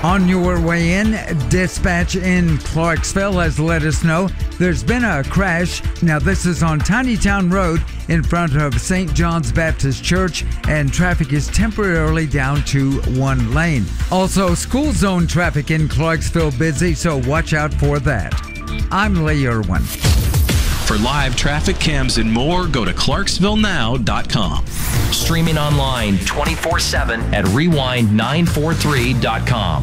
On your way in, dispatch in Clarksville has let us know there's been a crash. Now, this is on Tinytown Road in front of St. John's Baptist Church, and traffic is temporarily down to one lane. Also, school zone traffic in Clarksville busy, so watch out for that. I'm Lee Irwin. For live traffic cams and more, go to ClarksvilleNow.com. Streaming online 24/7 at Rewind943.com.